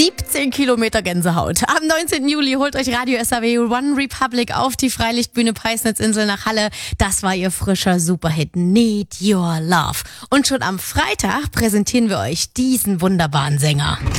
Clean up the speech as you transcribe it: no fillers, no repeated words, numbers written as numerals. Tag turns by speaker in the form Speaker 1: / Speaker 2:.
Speaker 1: 17 Kilometer Gänsehaut. Am 19. Juli holt euch Radio SAW One Republic auf die Freilichtbühne Peisnitzinsel nach Halle. Das war ihr frischer Superhit Need Your Love. Und schon am Freitag präsentieren wir euch diesen wunderbaren Sänger.